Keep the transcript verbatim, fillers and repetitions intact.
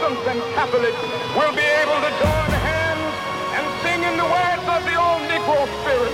Muslims and Catholics will be able to join hands and sing in the words of the old Negro spirit.